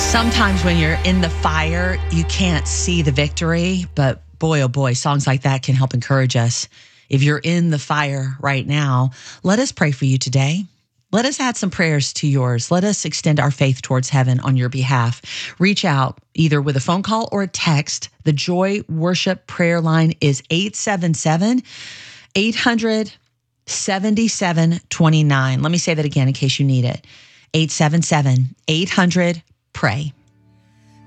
Sometimes when you're in the fire, you can't see the victory, but boy, oh boy, songs like that can help encourage us. If you're in the fire right now, let us pray for you today. Let us add some prayers to yours. Let us extend our faith towards heaven on your behalf. Reach out either with a phone call or a text. The Joy Worship prayer line is 877-800-7729. Let me say that again in case you need it. 877-800-PRAY.